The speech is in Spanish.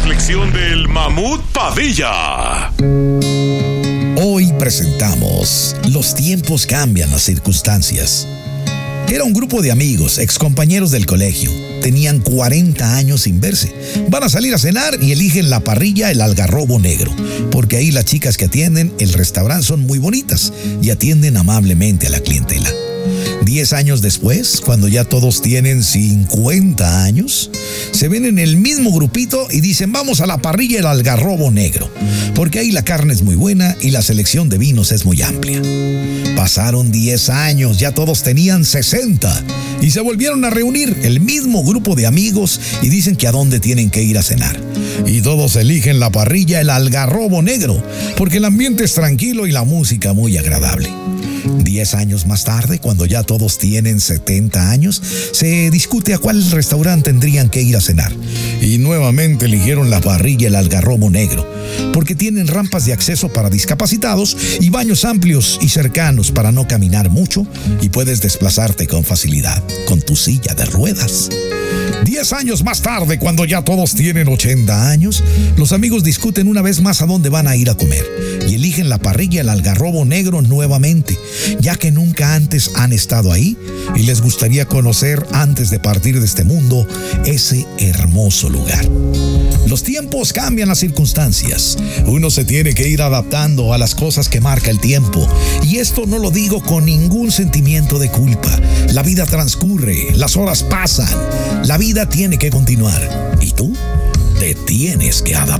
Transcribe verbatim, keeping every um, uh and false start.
reflexión del Mamut Padilla. Hoy presentamos Los tiempos cambian las circunstancias. Era un grupo de amigos, excompañeros del colegio. Tenían cuarenta años sin verse. Van a salir a cenar y eligen la parrilla El Algarrobo Negro, porque ahí las chicas que atienden el restaurante son muy bonitas y atienden amablemente a la clientela. Diez años después, cuando ya todos tienen cincuenta años, se ven en el mismo grupito y dicen: vamos a la parrilla El Algarrobo Negro, porque ahí la carne es muy buena y la selección de vinos es muy amplia. Pasaron diez años, ya todos tenían sesenta y se volvieron a reunir el mismo grupo de amigos y dicen que a dónde tienen que ir a cenar. Y todos eligen la parrilla El Algarrobo Negro, porque el ambiente es tranquilo y la música muy agradable. Diez años más tarde, cuando ya todos tienen setenta años, se discute a cuál restaurante tendrían que ir a cenar. Y nuevamente eligieron la parrilla El Algarrobo Negro, porque tienen rampas de acceso para discapacitados y baños amplios y cercanos para no caminar mucho, y puedes desplazarte con facilidad con tu silla de ruedas. Diez años más tarde, cuando ya todos tienen ochenta años, los amigos discuten una vez más a dónde van a ir a comer y eligen la parrilla El Algarrobo Negro nuevamente, ya que nunca antes han estado ahí y les gustaría conocer antes de partir de este mundo ese hermoso lugar. Los tiempos cambian las circunstancias. Uno se tiene que ir adaptando a las cosas que marca el tiempo. Y esto no lo digo con ningún sentimiento de culpa. La vida transcurre, las horas pasan, la vida tiene que continuar. Y tú te tienes que adaptar.